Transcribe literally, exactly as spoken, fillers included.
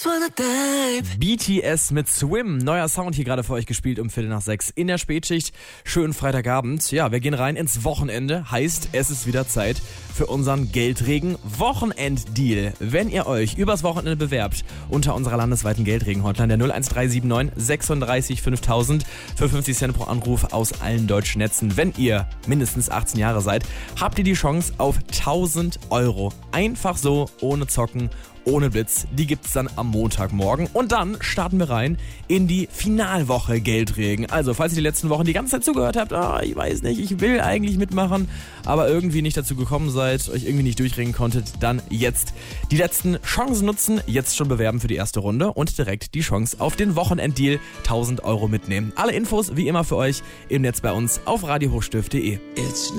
B T S mit Swim, neuer Sound hier gerade für euch gespielt um Viertel nach sechs in der Spätschicht. Schönen Freitagabend. Ja, wir gehen rein ins Wochenende. Heißt, es ist wieder Zeit für unseren Geldregen-Wochenend-Deal. Wenn ihr euch übers Wochenende bewerbt unter unserer landesweiten Geldregen-Hotline der null eins drei sieben neun sechsunddreißig fünftausend für fünfzig Cent pro Anruf aus allen deutschen Netzen. Wenn ihr mindestens achtzehn Jahre seid, habt ihr die Chance auf tausend Euro. Einfach so, ohne Zocken, ohne Blitz. Die gibt's dann am Montagmorgen. Und dann starten wir rein in die Finalwoche Geldregen. Also, falls ihr die letzten Wochen die ganze Zeit zugehört habt, ah, ich weiß nicht, ich will eigentlich mitmachen, aber irgendwie nicht dazu gekommen seid, euch irgendwie nicht durchringen konntet, dann jetzt die letzten Chancen nutzen, jetzt schon bewerben für die erste Runde und direkt die Chance auf den Wochenenddeal tausend Euro mitnehmen. Alle Infos wie immer für euch im Netz bei uns auf radio hochstift punkt de.